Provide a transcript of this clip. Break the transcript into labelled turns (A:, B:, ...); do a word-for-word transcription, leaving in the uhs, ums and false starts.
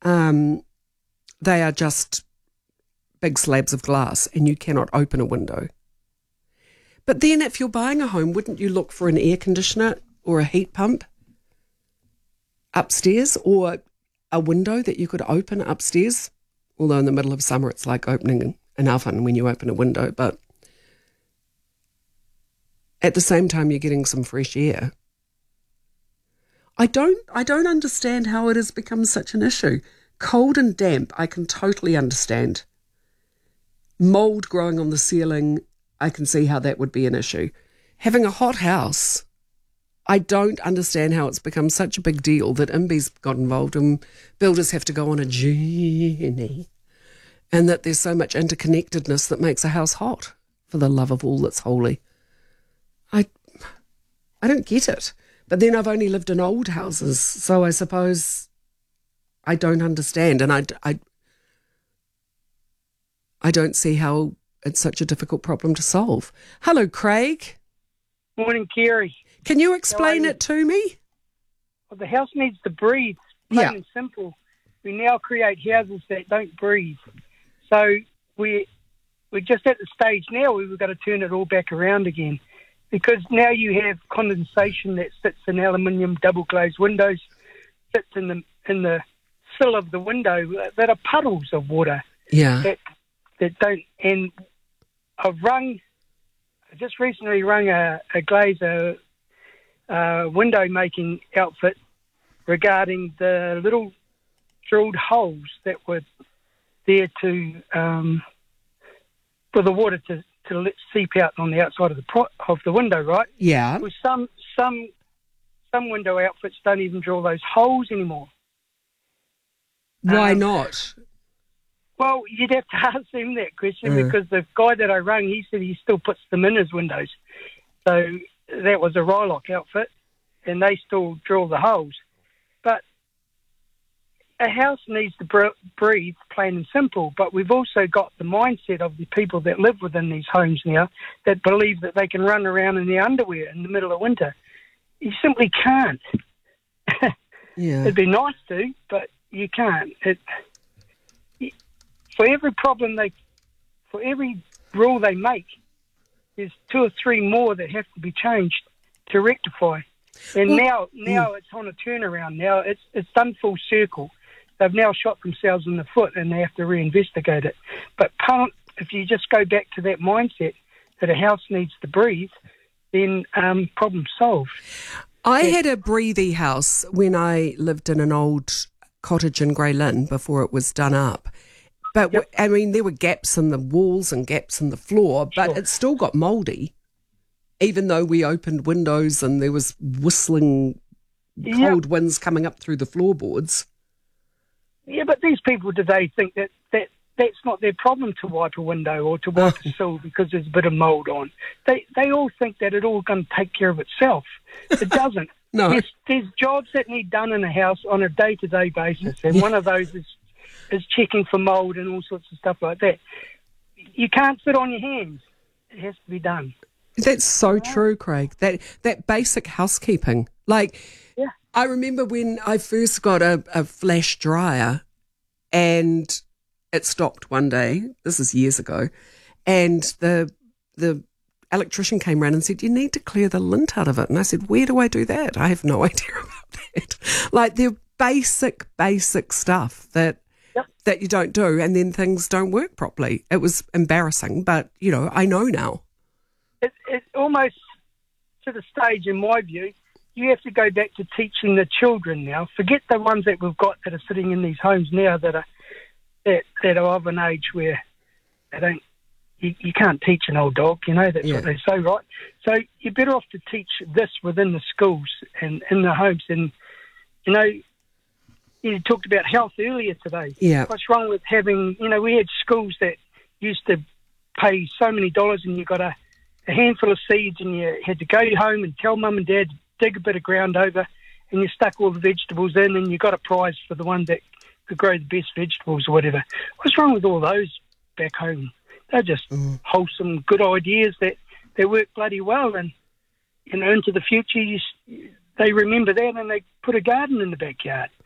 A: um, they are just big slabs of glass and you cannot open a window. But then if you're buying a home, wouldn't you look for an air conditioner or a heat pump upstairs, or a window that you could open upstairs? Although in the middle of summer it's like opening an oven when you open a window, but at the same time you're getting some fresh air. I don't I don't understand how it has become such an issue. Cold and damp, I can totally understand. Mould growing on the ceiling, I can see how that would be an issue. Having a hot house, I don't understand how it's become such a big deal that I M B I's got involved and builders have to go on a journey, and that there's so much interconnectedness that makes a house hot, for the love of all that's holy. I, I don't get it. But then I've only lived in old houses, so I suppose I don't understand, and I, I, I don't see how it's such a difficult problem to solve. Hello, Craig.
B: Morning, Kerry.
A: Can you explain it to me?
B: Well, the house needs to breathe, plain
A: Yeah.
B: and simple. We now create houses that don't breathe. So we, we're just at the stage now where we've got to turn it all back around again. Because now you have condensation that sits in aluminium double glazed windows, sits in the in the sill of the window that are puddles of water.
A: Yeah.
B: That that don't. And I've rung, I just recently rung a, a glazer uh, window making outfit regarding the little drilled holes that were there to um, for the water to. to let seep out on the outside of the pro- of the window, right?
A: Yeah.
B: Well, some some some window outfits don't even drill those holes anymore.
A: Why
B: Um,
A: not?
B: Well, you'd have to ask them that question
A: Mm.
B: because the guy that I rang, he said he still puts them in his windows. So that was a Rylock outfit, and they still drill the holes. But a house needs to br- breathe, plain and simple, but we've also got the mindset of the people that live within these homes now that believe that they can run around in their underwear in the middle of winter. You simply can't.
A: Yeah.
B: It'd be nice to, but you can't. It, for every problem they, for every rule they make, there's two or three more that have to be changed to rectify. And
A: Well,
B: now, now it's on a turnaround. Now it's it's done full circle. They've now shot themselves in the foot, and they have to reinvestigate it. But if you just go back to that mindset that a house needs to breathe, then um, problem solved.
A: I had a breathy house when I lived in an old cottage in Grey Lynn before it was done up. But,
B: Yep.
A: I mean, there were gaps in the walls and gaps in the floor, but
B: Sure.
A: it still got mouldy, even though we opened windows and there was whistling cold
B: Yep.
A: winds coming up through the floorboards.
B: Yeah, but these people today think that, that that's not their problem to wipe a window or to wipe a sill because there's a bit of mould on. They they all think that it all going to take care of itself. It doesn't.
A: No.
B: There's, there's jobs that need done in a house on a day-to-day basis, and one of those is, is checking for mould and all sorts of stuff like that. You can't sit on your hands. It has to be done.
A: That's so true, Craig. That that basic housekeeping. Like,
B: Yeah.
A: I remember when I first got a, a flash dryer and it stopped one day. This is years ago. And the the electrician came round and said, you need to clear the lint out of it. And I said, where do I do that? I have no idea about that. Like, they're basic, basic stuff that
B: Yep.
A: that you don't do, and then things don't work properly. It was embarrassing, but, you know, I know now.
B: It, it almost to the stage, in my view, you have to go back to teaching the children now. Forget the ones that we've got that are sitting in these homes now that are that, that are of an age where they don't. You, you can't teach an old dog, you know. That's
A: Yeah.
B: what they say, right? So you're better off to teach this within the schools and in the homes. And you know, you talked about health earlier today.
A: Yeah.
B: What's wrong with having? You know, we had schools that used to pay so many dollars, and you got a a handful of seeds, and you had to go home and tell mum and dad to dig a bit of ground over, and you stuck all the vegetables in, and you got a prize for the one that could grow the best vegetables or whatever. What's wrong with all those back home? They're just
A: Mm.
B: wholesome, good ideas that they work bloody well, and you know, into the future, you, s- they remember that, and they put a garden in the backyard.